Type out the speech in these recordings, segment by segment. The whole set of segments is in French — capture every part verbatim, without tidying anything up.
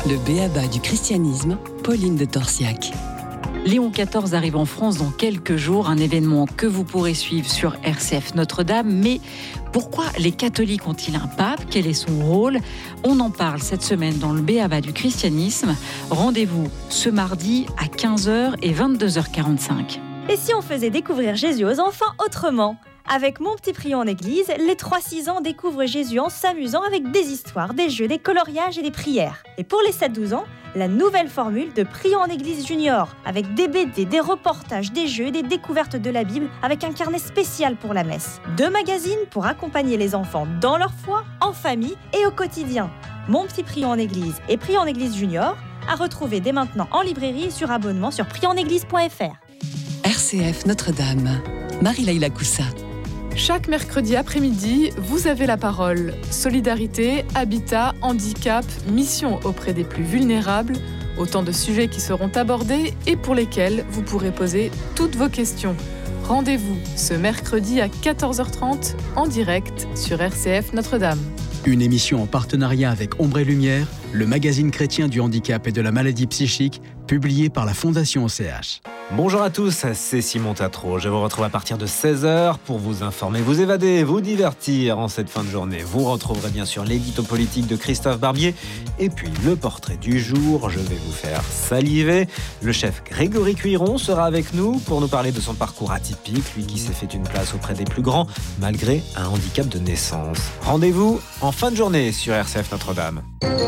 Le b-a-ba du christianisme, Pauline de Torsiac. Léon quatorze arrive en France dans quelques jours, un événement que vous pourrez suivre sur R C F Notre-Dame. Mais pourquoi les catholiques ont-ils un pape ? Quel est son rôle ? On en parle cette semaine dans le b-a-ba du christianisme. Rendez-vous ce mardi à quinze heures et vingt-deux heures quarante-cinq. Et si on faisait découvrir Jésus aux enfants autrement ? Avec Mon Petit Prion en Église, les trois six ans découvrent Jésus en s'amusant avec des histoires, des jeux, des coloriages et des prières. Et pour les sept douze ans, la nouvelle formule de Prion en Église Junior, avec des B D, des reportages, des jeux et des découvertes de la Bible, avec un carnet spécial pour la messe. Deux magazines pour accompagner les enfants dans leur foi, en famille et au quotidien. Mon Petit Prion en Église et Prion en Église Junior, à retrouver dès maintenant en librairie et sur abonnement sur prion en église point f r. R C F Notre-Dame, Marie-Laïla Coussa. Chaque mercredi après-midi, vous avez la parole. Solidarité, habitat, handicap, mission auprès des plus vulnérables, autant de sujets qui seront abordés et pour lesquels vous pourrez poser toutes vos questions. Rendez-vous ce mercredi à quatorze heures trente en direct sur R C F Notre-Dame. Une émission en partenariat avec Ombre et Lumière, le magazine chrétien du handicap et de la maladie psychique, publié par la Fondation O C H. Bonjour à tous, c'est Simon Tatro. Je vous retrouve à partir de seize heures pour vous informer, vous évader, vous divertir en cette fin de journée. Vous retrouverez bien sûr l'édito politique de Christophe Barbier et puis le portrait du jour. Je vais vous faire saliver. Le chef Grégory Cuiron sera avec nous pour nous parler de son parcours atypique, lui qui s'est fait une place auprès des plus grands malgré un handicap de naissance. Rendez-vous en fin de journée sur R C F Notre-Dame.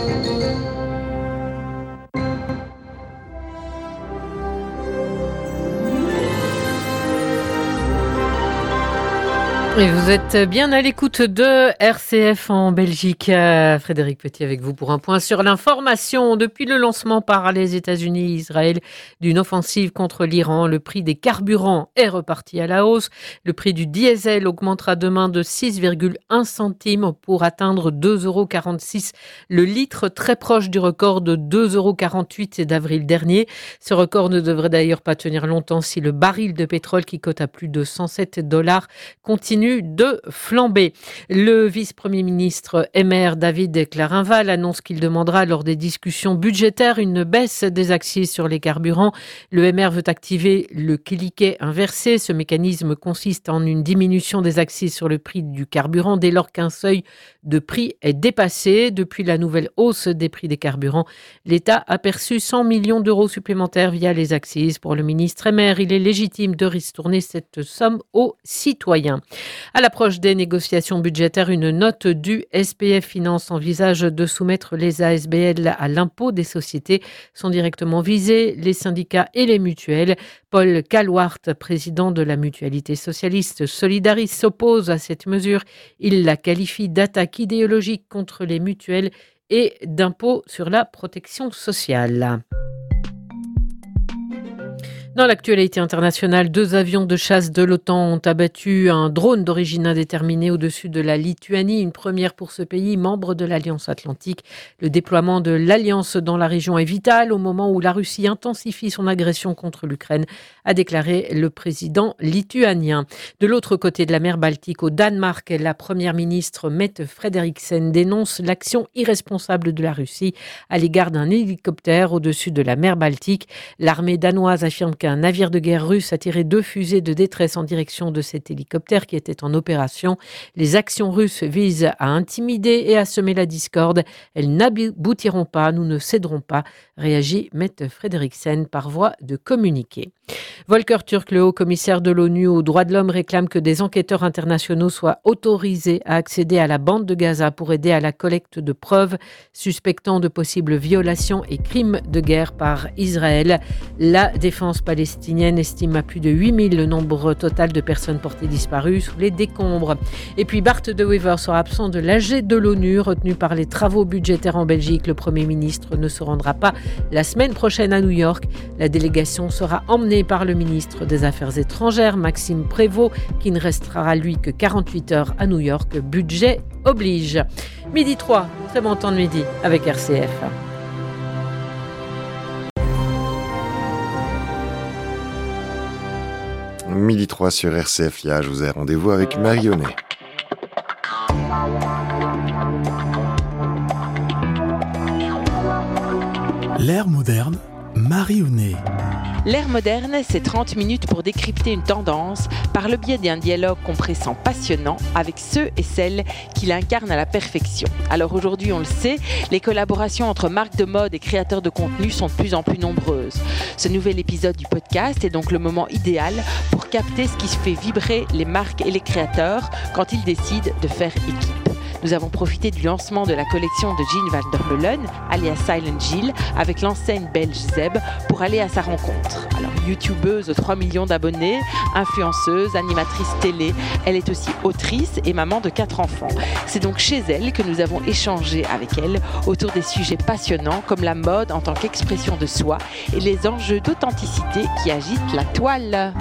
Et vous êtes bien à l'écoute de R C F en Belgique. Frédéric Petit avec vous pour un point sur l'information. Depuis le lancement par les États-Unis et Israël d'une offensive contre l'Iran, le prix des carburants est reparti à la hausse. Le prix du diesel augmentera demain de six virgule un centimes pour atteindre deux euros quarante-six le litre, très proche du record de deux euros quarante-huit d'avril dernier. Ce record ne devrait d'ailleurs pas tenir longtemps si le baril de pétrole qui cote à plus de cent sept dollars continue de flamber. Le vice-premier ministre M R David Clarinval annonce qu'il demandera lors des discussions budgétaires une baisse des accises sur les carburants. Le M R veut activer le cliquet inversé. Ce mécanisme consiste en une diminution des accises sur le prix du carburant dès lors qu'un seuil de prix est dépassé. Depuis la nouvelle hausse des prix des carburants, l'État a perçu cent millions d'euros supplémentaires via les accises. Pour le ministre M R, il est légitime de ristourner cette somme aux citoyens. À l'approche des négociations budgétaires, une note du S P F Finance envisage de soumettre les A S B L à l'impôt des sociétés. Sont directement visés les syndicats et les mutuelles. Paul Calwart, président de la mutualité socialiste Solidaris, s'oppose à cette mesure. Il la qualifie d'attaque idéologique contre les mutuelles et d'impôt sur la protection sociale. Dans l'actualité internationale, deux avions de chasse de l'OTAN ont abattu un drone d'origine indéterminée au-dessus de la Lituanie, une première pour ce pays membre de l'Alliance Atlantique. Le déploiement de l'Alliance dans la région est vital au moment où la Russie intensifie son agression contre l'Ukraine, a déclaré le président lituanien. De l'autre côté de la mer Baltique, au Danemark, la première ministre Mette Frederiksen dénonce l'action irresponsable de la Russie à l'égard d'un hélicoptère au-dessus de la mer Baltique. L'armée danoise affirme qu'un navire de guerre russe a tiré deux fusées de détresse en direction de cet hélicoptère qui était en opération. Les actions russes visent à intimider et à semer la discorde. Elles n'aboutiront pas, nous ne céderons pas, réagit Mette Frederiksen par voie de communiqué. Volker Turk, le haut-commissaire de l'ONU aux droits de l'homme, réclame que des enquêteurs internationaux soient autorisés à accéder à la bande de Gaza pour aider à la collecte de preuves suspectant de possibles violations et crimes de guerre par Israël. La défense palestinienne estime à plus de huit mille le nombre total de personnes portées disparues sous les décombres. Et puis Bart De Wever sera absent de l'A G de l'ONU, retenu par les travaux budgétaires en Belgique. Le Premier ministre ne se rendra pas la semaine prochaine à New York. La délégation sera emmenée par le ministre des Affaires étrangères, Maxime Prévost, qui ne restera lui que quarante-huit heures à New York. Budget oblige. Midi trois, très bon temps de midi avec R C F. Midi trois sur R C F, là, je vous ai rendez-vous avec Marionnet. L'ère moderne, Marie Hounet. L'ère moderne, c'est trente minutes pour décrypter une tendance par le biais d'un dialogue compressant passionnant avec ceux et celles qui l'incarnent à la perfection. Alors aujourd'hui, on le sait, les collaborations entre marques de mode et créateurs de contenu sont de plus en plus nombreuses. Ce nouvel épisode du podcast est donc le moment idéal pour capter ce qui fait vibrer les marques et les créateurs quand ils décident de faire équipe. Nous avons profité du lancement de la collection de Jill Van der Meulen, alias Silent Jill, avec l'enseigne belge Zeb, pour aller à sa rencontre. Alors, youtubeuse aux trois millions d'abonnés, influenceuse, animatrice télé, elle est aussi autrice et maman de quatre enfants. C'est donc chez elle que nous avons échangé avec elle autour des sujets passionnants comme la mode en tant qu'expression de soi et les enjeux d'authenticité qui agitent la toile.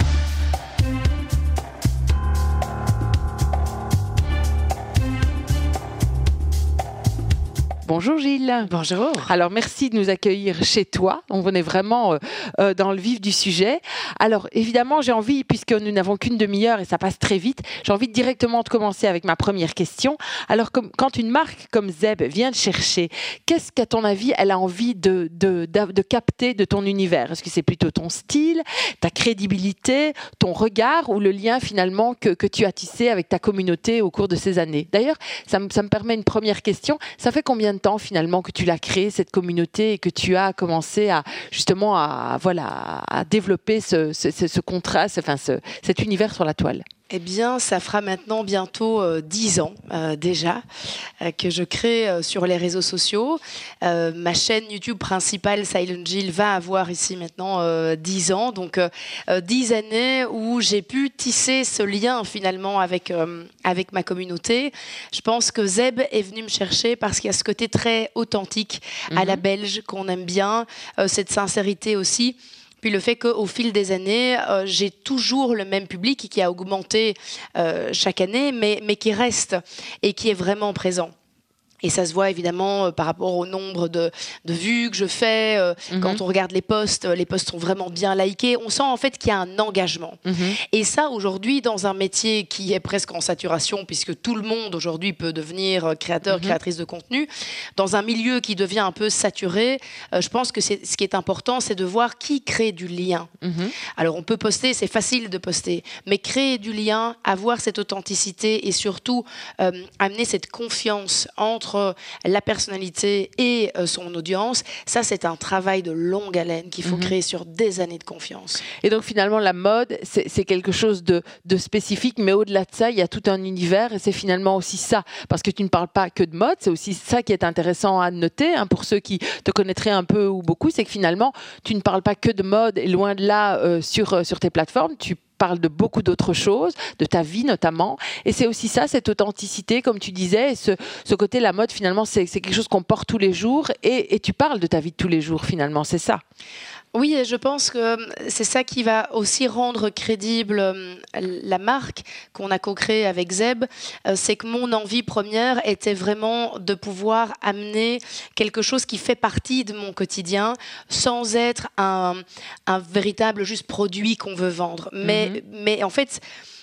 Bonjour Gilles. Bonjour. Alors merci de nous accueillir chez toi. On est vraiment euh, euh, dans le vif du sujet. Alors évidemment j'ai envie, puisque nous n'avons qu'une demi-heure et ça passe très vite, j'ai envie directement de commencer avec ma première question. Alors comme, quand une marque comme Zeb vient te chercher, qu'est-ce qu'à ton avis elle a envie de, de, de, de capter de ton univers? Est-ce que c'est plutôt ton style, ta crédibilité, ton regard ou le lien finalement que, que tu as tissé avec ta communauté au cours de ces années? D'ailleurs, ça, ça me permet une première question. Ça fait combien de temps finalement que tu l'as créé cette communauté et que tu as commencé à justement à voilà à développer ce, ce, ce contraste, enfin ce, cet univers sur la toile? Eh bien, ça fera maintenant bientôt euh, dix ans euh, déjà euh, que je crée euh, sur les réseaux sociaux. Euh, ma chaîne YouTube principale, Silent Jill, va avoir ici maintenant euh, dix ans. Donc, euh, dix années où j'ai pu tisser ce lien finalement avec, euh, avec ma communauté. Je pense que Zeb est venu me chercher parce qu'il y a ce côté très authentique mm-hmm. à la belge qu'on aime bien, euh, cette sincérité aussi. Puis le fait qu'au fil des années, euh, j'ai toujours le même public qui a augmenté euh, chaque année, mais, mais qui reste et qui est vraiment présent. Et ça se voit évidemment euh, par rapport au nombre de, de vues que je fais. Euh, mm-hmm. Quand on regarde les posts, les posts sont vraiment bien likés. On sent en fait qu'il y a un engagement. Mm-hmm. Et ça, aujourd'hui, dans un métier qui est presque en saturation, puisque tout le monde aujourd'hui peut devenir créateur, mm-hmm. créatrice de contenu, dans un milieu qui devient un peu saturé, euh, je pense que c'est, ce qui est important, c'est de voir qui crée du lien. Mm-hmm. Alors on peut poster, c'est facile de poster, mais créer du lien, avoir cette authenticité et surtout euh, amener cette confiance entre la personnalité et son audience, ça c'est un travail de longue haleine qu'il faut mmh. créer sur des années de confiance. Et donc finalement la mode c'est, c'est quelque chose de, de spécifique, mais au-delà de ça il y a tout un univers et c'est finalement aussi ça, parce que tu ne parles pas que de mode, c'est aussi ça qui est intéressant à noter hein, pour ceux qui te connaîtraient un peu ou beaucoup, c'est que finalement tu ne parles pas que de mode et loin de là euh, sur, sur tes plateformes, tu parle de beaucoup d'autres choses, de ta vie notamment. Et c'est aussi ça, cette authenticité, comme tu disais, et ce, ce côté, la mode, finalement, c'est, c'est quelque chose qu'on porte tous les jours. Et, et tu parles de ta vie de tous les jours, finalement, c'est ça. Oui, et je pense que c'est ça qui va aussi rendre crédible la marque qu'on a co-créée avec Zeb. C'est que mon envie première était vraiment de pouvoir amener quelque chose qui fait partie de mon quotidien sans être un, un véritable juste produit qu'on veut vendre. Mais, mm-hmm. mais en fait...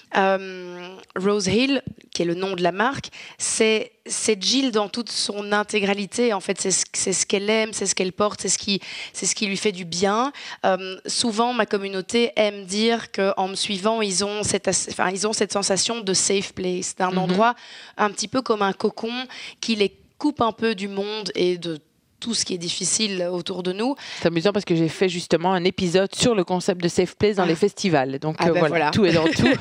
Euh, Rose Hill, qui est le nom de la marque, c'est, c'est Jill dans toute son intégralité. En fait, c'est ce, c'est ce qu'elle aime, c'est ce qu'elle porte, c'est ce qui, c'est ce qui lui fait du bien. Euh, souvent, ma communauté aime dire qu'en me suivant, ils ont cette, enfin, ils ont cette sensation de safe place, d'un mm-hmm. endroit un petit peu comme un cocon qui les coupe un peu du monde et de tout ce qui est difficile autour de nous. C'est amusant parce que j'ai fait justement un épisode sur le concept de safe place dans ah. les festivals. Donc ah ben euh, voilà, voilà, tout est dans tout.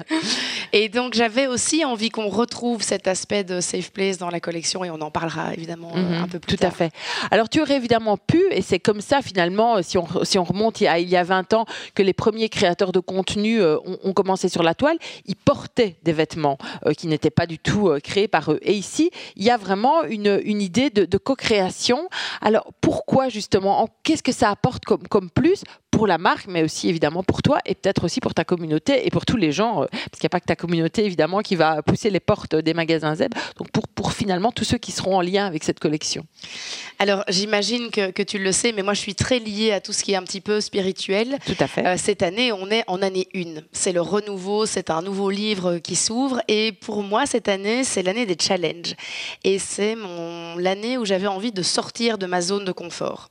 Et donc j'avais aussi envie qu'on retrouve cet aspect de safe place dans la collection et on en parlera évidemment mm-hmm. un peu plus tout tard. Tout à fait. Alors tu aurais évidemment pu, et c'est comme ça finalement, si on, si on remonte il y, a, il y a vingt ans, que les premiers créateurs de contenu euh, ont, ont commencé sur la toile, ils portaient des vêtements euh, qui n'étaient pas du tout euh, créés par eux. Et ici, il y a vraiment une, une idée de, de co-création. Alors, pourquoi justement, qu'est-ce que ça apporte comme, comme plus pour la marque, mais aussi évidemment pour toi et peut-être aussi pour ta communauté et pour tous les gens, euh, parce qu'il n'y a pas que ta communauté évidemment qui va pousser les portes des magasins Zeb, donc pour, pour finalement tous ceux qui seront en lien avec cette collection. Alors j'imagine que, que tu le sais, mais moi je suis très liée à tout ce qui est un petit peu spirituel. Tout à fait. Euh, cette année, on est en année une. C'est le renouveau, c'est un nouveau livre qui s'ouvre. Et pour moi, cette année, c'est l'année des challenges. Et c'est mon, l'année où j'avais envie de sortir de ma zone de confort.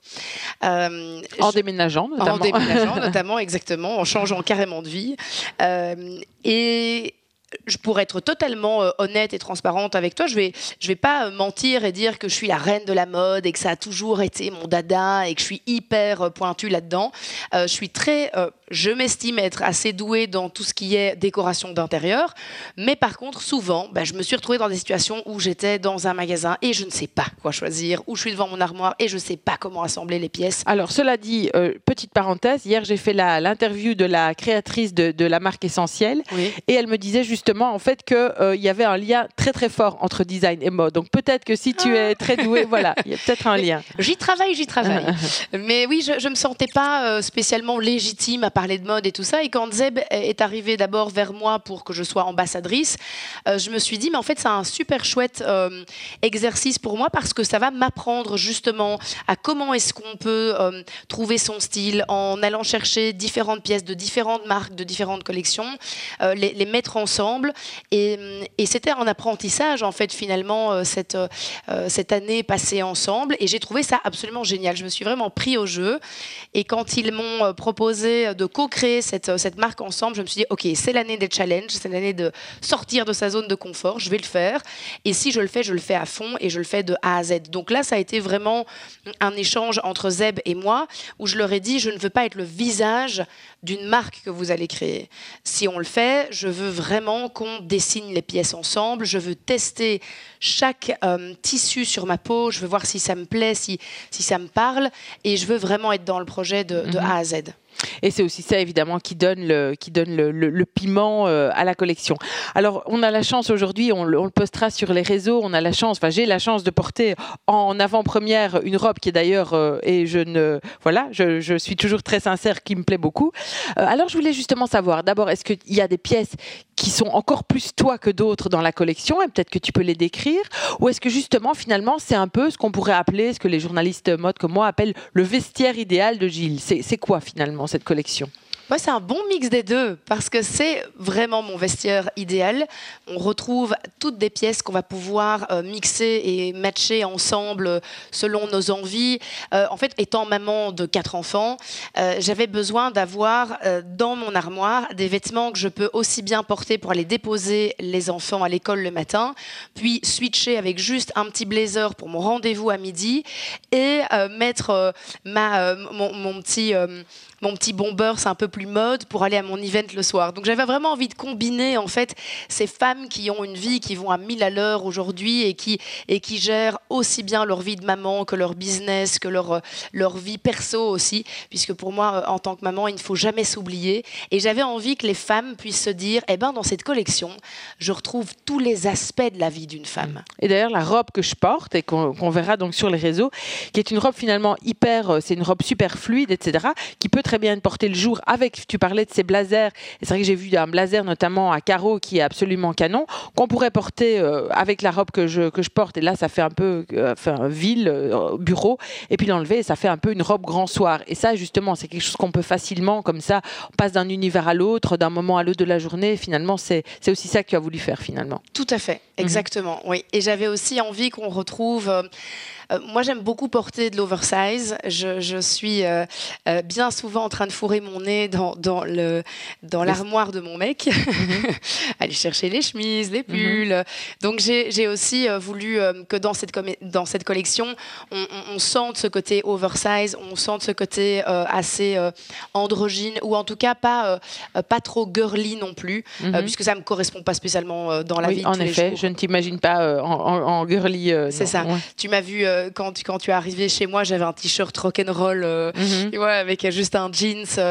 Euh, en je, déménageant notamment. En déménageant notamment, exactement, en changeant carrément de vie. Euh, et... Je pourrais être totalement euh, honnête et transparente avec toi. Je vais, je vais pas euh, mentir et dire que je suis la reine de la mode et que ça a toujours été mon dada et que je suis hyper euh, pointue là-dedans. Euh, je suis très, euh, je m'estime être assez douée dans tout ce qui est décoration d'intérieur. Mais par contre, souvent, bah, je me suis retrouvée dans des situations où j'étais dans un magasin et je ne sais pas quoi choisir, où je suis devant mon armoire et je ne sais pas comment assembler les pièces. Alors, cela dit, euh, petite parenthèse, hier j'ai fait la, l'interview de la créatrice de, de la marque Essentielle, oui. Et elle me disait justement en fait qu'il euh, y avait un lien très très fort entre design et mode. Donc peut-être que si tu es très douée, voilà, il y a peut-être un lien. J'y travaille, j'y travaille. Mais oui, je ne me sentais pas euh, spécialement légitime à parler de mode et tout ça. Et quand Zeb est arrivé d'abord vers moi pour que je sois ambassadrice, euh, je me suis dit, mais en fait, c'est un super chouette euh, exercice pour moi parce que ça va m'apprendre justement à comment est-ce qu'on peut euh, trouver son style en allant chercher différentes pièces de différentes marques, de différentes collections, euh, les, les mettre ensemble. Et, et c'était un apprentissage en fait finalement euh, cette, euh, cette année passée ensemble et j'ai trouvé ça absolument génial. Je me suis vraiment pris au jeu et quand ils m'ont proposé de co-créer cette, cette marque ensemble, je me suis dit ok, c'est l'année des challenges, c'est l'année de sortir de sa zone de confort, je vais le faire et si je le fais, je le fais à fond et je le fais de A à Z. Donc là ça a été vraiment un échange entre Zeb et moi où je leur ai dit je ne veux pas être le visage d'une marque que vous allez créer. Si on le fait, je veux vraiment qu'on dessine les pièces ensemble. Je veux tester chaque euh, tissu sur ma peau. Je veux voir si ça me plaît, si, si ça me parle. Et je veux vraiment être dans le projet de, de A à Z. Et c'est aussi ça, évidemment, qui donne le, qui donne le, le, le piment euh, à la collection. Alors, on a la chance aujourd'hui, on, on le postera sur les réseaux, on a la chance, enfin, j'ai la chance de porter en avant-première une robe qui est d'ailleurs, euh, et je ne, voilà, je, je suis toujours très sincère, qui me plaît beaucoup. Euh, alors, je voulais justement savoir, d'abord, est-ce qu'il y a des pièces qui sont encore plus toi que d'autres dans la collection, et peut-être que tu peux les décrire, ou est-ce que justement, finalement, c'est un peu ce qu'on pourrait appeler, ce que les journalistes mode comme moi appellent le vestiaire idéal de Gilles. C'est, c'est quoi, finalement, cette collection? Ouais, c'est un bon mix des deux parce que c'est vraiment mon vestiaire idéal. On retrouve toutes des pièces qu'on va pouvoir euh, mixer et matcher ensemble selon nos envies. Euh, en fait, étant maman de quatre enfants, euh, j'avais besoin d'avoir euh, dans mon armoire des vêtements que je peux aussi bien porter pour aller déposer les enfants à l'école le matin, puis switcher avec juste un petit blazer pour mon rendez-vous à midi et euh, mettre euh, ma, euh, mon, mon petit... Euh, mon petit bomber, c'est un peu plus mode pour aller à mon event le soir. Donc j'avais vraiment envie de combiner en fait ces femmes qui ont une vie, qui vont à mille à l'heure aujourd'hui et qui, et qui gèrent aussi bien leur vie de maman que leur business, que leur, leur vie perso aussi, puisque pour moi, en tant que maman, il ne faut jamais s'oublier. Et j'avais envie que les femmes puissent se dire, eh ben, dans cette collection, je retrouve tous les aspects de la vie d'une femme. Et d'ailleurs, la robe que je porte et qu'on, qu'on verra donc sur les réseaux, qui est une robe finalement hyper, c'est une robe super fluide, et cetera, qui peut très bien porter le jour avec, tu parlais de ces blazers, et c'est vrai que j'ai vu un blazer notamment à carreaux qui est absolument canon, qu'on pourrait porter euh, avec la robe que je, que je porte, et là ça fait un peu euh, enfin, ville, euh, bureau, et puis l'enlever, et ça fait un peu une robe grand soir. Et ça justement, c'est quelque chose qu'on peut facilement, comme ça, on passe d'un univers à l'autre, d'un moment à l'autre de la journée, et finalement c'est, c'est aussi ça que tu as voulu faire finalement. Tout à fait, exactement, mmh. Oui. Et j'avais aussi envie qu'on retrouve... Euh, Euh, moi, j'aime beaucoup porter de l'oversize. Je, je suis euh, euh, bien souvent en train de fourrer mon nez dans, dans, le, dans l'armoire de mon mec, mm-hmm. aller chercher les chemises, les pulls. Mm-hmm. Donc, j'ai, j'ai aussi euh, voulu euh, que dans cette, com- dans cette collection, on, on, on sente ce côté oversize, on sente ce côté euh, assez euh, androgyne, ou en tout cas pas, euh, pas trop girly non plus, mm-hmm. euh, puisque ça ne me correspond pas spécialement euh, dans la oui, vie de en tous effet, les jours. Je ne t'imagine pas euh, en, en, en girly. Euh, C'est non. ça. Ouais. Tu m'as vu euh, quand, quand tu es arrivé chez moi, j'avais un t-shirt rock'n'roll, euh, mm-hmm. tu vois, avec juste un jeans. Euh,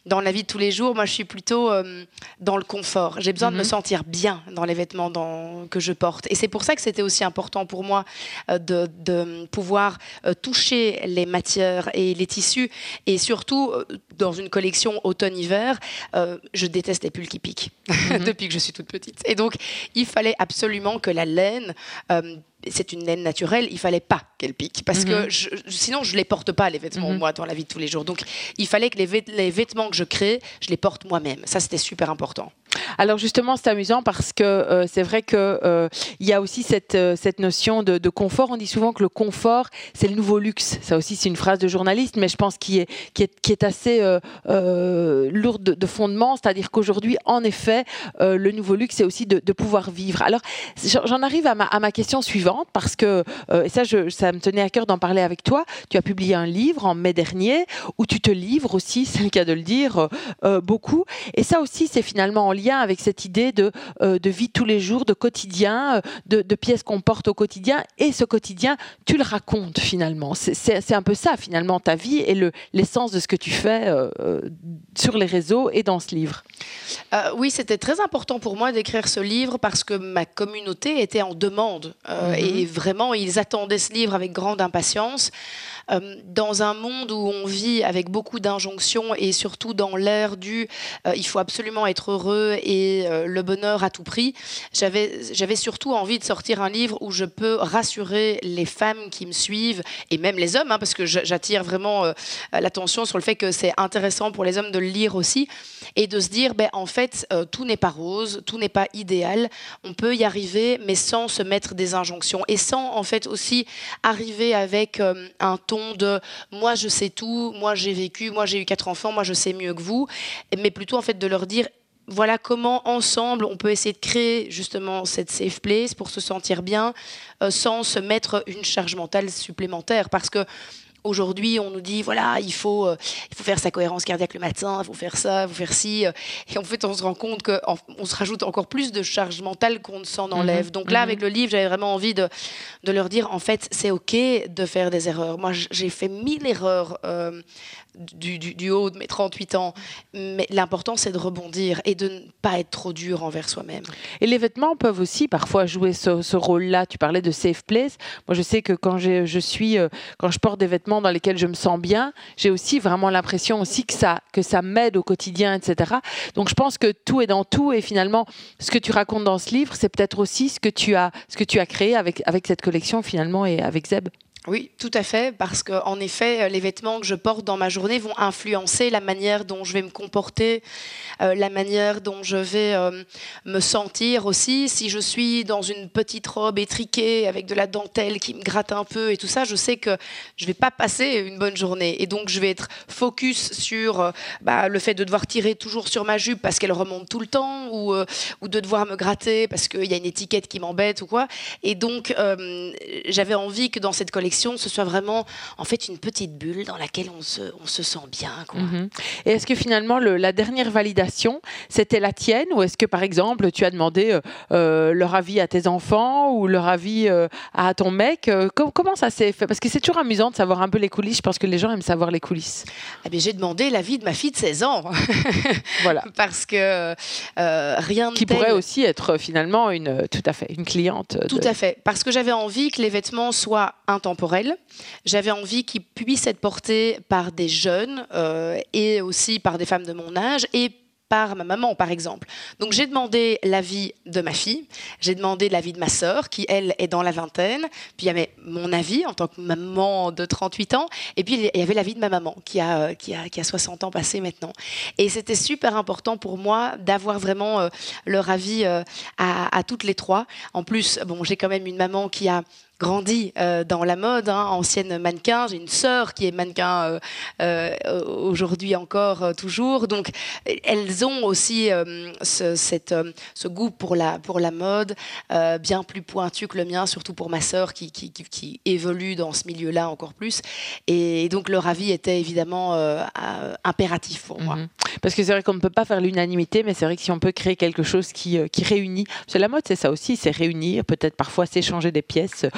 dans la vie de tous les jours, moi, je suis plutôt euh, dans le confort. J'ai besoin mm-hmm. de me sentir bien dans les vêtements dans, que je porte. Et c'est pour ça que c'était aussi important pour moi euh, de, de pouvoir euh, toucher les matières et les tissus. Et surtout, euh, dans une collection automne-hiver, euh, je déteste les pulls qui piquent mm-hmm. depuis que je suis toute petite. Et donc, il fallait absolument que la laine... Euh, c'est une laine naturelle, il fallait pas qu'elle pique parce mm-hmm. que je, sinon je les porte pas les vêtements mm-hmm. moi dans la vie de tous les jours. Donc il fallait que les, vêt- les vêtements que je crée, je les porte moi-même. Ça c'était super important. Alors justement, c'est amusant parce que euh, c'est vrai qu'il euh, y a aussi cette, euh, cette notion de, de confort. On dit souvent que le confort, c'est le nouveau luxe. Ça aussi, c'est une phrase de journaliste, mais je pense qu'il est, qui est, qui est assez euh, euh, lourde de, de fondement. C'est-à-dire qu'aujourd'hui, en effet, euh, le nouveau luxe, c'est aussi de, de pouvoir vivre. Alors, j'en arrive à ma, à ma question suivante parce que, euh, et ça, je, ça me tenait à cœur d'en parler avec toi. Tu as publié un livre en mai dernier où tu te livres aussi, c'est le cas de le dire, euh, beaucoup. Et ça aussi, c'est finalement en lien avec cette idée de, euh, de vie de tous les jours, de quotidien, de, de pièces qu'on porte au quotidien. Et ce quotidien, tu le racontes finalement. C'est, c'est, c'est un peu ça finalement, ta vie et le, l'essence de ce que tu fais euh, sur les réseaux et dans ce livre. Euh, oui, c'était très important pour moi d'écrire ce livre parce que ma communauté était en demande. Euh, mmh. Et vraiment, ils attendaient ce livre avec grande impatience. Euh, dans un monde où on vit avec beaucoup d'injonctions et surtout dans l'ère du euh, il faut absolument être heureux et euh, le bonheur à tout prix, j'avais, j'avais surtout envie de sortir un livre où je peux rassurer les femmes qui me suivent et même les hommes, hein, parce que j'attire vraiment euh, l'attention sur le fait que c'est intéressant pour les hommes de le lire aussi et de se dire ben, en fait euh, tout n'est pas rose, tout n'est pas idéal, on peut y arriver mais sans se mettre des injonctions et sans en fait aussi arriver avec euh, un ton de moi je sais tout, moi j'ai vécu, moi j'ai eu quatre enfants, moi je sais mieux que vous, mais plutôt en fait de leur dire voilà comment ensemble on peut essayer de créer justement cette safe place pour se sentir bien euh, sans se mettre une charge mentale supplémentaire parce que aujourd'hui, on nous dit, voilà, il faut, euh, il faut faire sa cohérence cardiaque le matin, il faut faire ça, il faut faire ci. Euh, et en fait, on se rend compte qu'on se rajoute encore plus de charge mentale qu'on ne s'en enlève. Mmh. Donc là, mmh. avec le livre, j'avais vraiment envie de, de leur dire, en fait, c'est OK de faire des erreurs. Moi, j'ai fait mille erreurs euh, du, du, du haut de mes trente-huit ans. Mais l'important, c'est de rebondir et de ne pas être trop dur envers soi-même. Et les vêtements peuvent aussi parfois jouer ce, ce rôle-là. Tu parlais de safe place. Moi, je sais que quand j'ai, je suis, euh, quand je porte des vêtements dans lesquels je me sens bien, j'ai aussi vraiment l'impression aussi que ça, que ça m'aide au quotidien, et cetera. Donc je pense que tout est dans tout et finalement ce que tu racontes dans ce livre, c'est peut-être aussi ce que tu as, ce que tu as créé avec, avec cette collection finalement et avec Zeb. Oui, tout à fait, parce qu'en effet, les vêtements que je porte dans ma journée vont influencer la manière dont je vais me comporter, euh, la manière dont je vais euh, me sentir aussi. Si je suis dans une petite robe étriquée avec de la dentelle qui me gratte un peu et tout ça, je sais que je ne vais pas passer une bonne journée. Et donc, je vais être focus sur euh, bah, le fait de devoir tirer toujours sur ma jupe parce qu'elle remonte tout le temps ou, euh, ou de devoir me gratter parce qu'il y a une étiquette qui m'embête ou quoi. Et donc, euh, j'avais envie que dans cette collection, ce soit vraiment en fait une petite bulle dans laquelle on se, on se sent bien, quoi. Mmh. Et est-ce que finalement le, la dernière validation c'était la tienne ou est-ce que par exemple tu as demandé euh, euh, leur avis à tes enfants ou leur avis euh, à ton mec euh, com- comment ça s'est fait? Parce que c'est toujours amusant de savoir un peu les coulisses. Je pense que les gens aiment savoir les coulisses. Eh bien, j'ai demandé l'avis de ma fille de seize ans. Voilà. Parce que euh, rien de qui tel... pourrait aussi être finalement une, tout à fait une cliente. De... Tout à fait. Parce que j'avais envie que les vêtements soient intemporels. J'avais envie qu'ils puissent être portés par des jeunes euh, et aussi par des femmes de mon âge et par ma maman, par exemple. Donc, j'ai demandé l'avis de ma fille, j'ai demandé l'avis de ma sœur, qui, elle, est dans la vingtaine, puis il y avait mon avis en tant que maman de trente-huit ans, et puis il y avait l'avis de ma maman, qui a, qui a, qui a soixante ans passés maintenant. Et c'était super important pour moi d'avoir vraiment euh, leur avis euh, à, à toutes les trois. En plus, bon, j'ai quand même une maman qui a grandi euh, dans la mode, hein, ancienne mannequin. J'ai une sœur qui est mannequin euh, euh, aujourd'hui encore, euh, toujours. Donc, elles ont aussi euh, ce, cette, euh, ce goût pour la, pour la mode, euh, bien plus pointu que le mien, surtout pour ma sœur qui, qui, qui, qui évolue dans ce milieu-là encore plus. Et donc, leur avis était évidemment euh, euh, impératif pour moi. Mmh. Parce que c'est vrai qu'on ne peut pas faire l'unanimité, mais c'est vrai que si on peut créer quelque chose qui, euh, qui réunit, parce que la mode, c'est ça aussi, c'est réunir, peut-être parfois s'échanger des pièces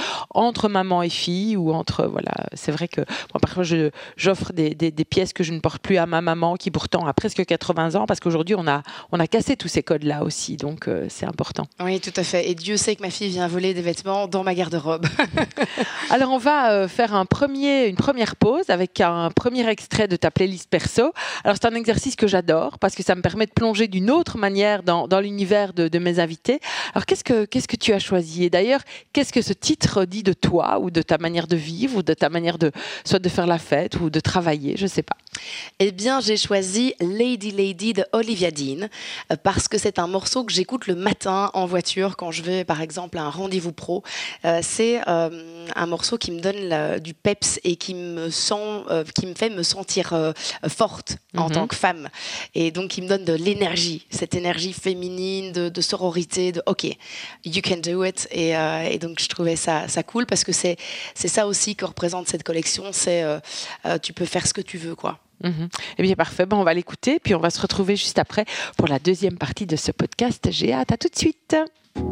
entre maman et fille ou entre, voilà, c'est vrai que moi, parfois, je, j'offre des, des, des pièces que je ne porte plus à ma maman qui pourtant a presque quatre-vingts ans parce qu'aujourd'hui, on a, on a cassé tous ces codes-là aussi, donc euh, c'est important. Oui, tout à fait. Et Dieu sait que ma fille vient voler des vêtements dans ma garde-robe. Alors, on va euh, faire un premier, une première pause avec un premier extrait de ta playlist perso. Alors, c'est un exercice que j'adore parce que ça me permet de plonger d'une autre manière dans, dans l'univers de, de mes invités. Alors, qu'est-ce que, qu'est-ce que tu as choisi? Et d'ailleurs, qu'est-ce que ce titre dit de toi ou de ta manière de vivre ou de ta manière de, soit de faire la fête ou de travailler? Je ne sais pas. Eh bien, j'ai choisi Lady Lady de Olivia Dean parce que c'est un morceau que j'écoute le matin en voiture quand je vais, par exemple, à un rendez-vous pro. Euh, c'est euh, un morceau qui me donne la, du peps et qui me, sent, euh, qui me fait me sentir euh, forte en mm-hmm. tant que femme. Et donc, qui me donne de l'énergie, cette énergie féminine, de, de sororité, de « OK, you can do it ». Et, euh, et donc, je trouvais ça, ça cool parce que c'est, c'est ça aussi que représente cette collection, c'est euh, euh, tu peux faire ce que tu veux, quoi. Mmh. Eh bien, parfait. Bon, on va l'écouter, puis on va se retrouver juste après pour la deuxième partie de ce podcast. J'ai hâte. À tout de suite.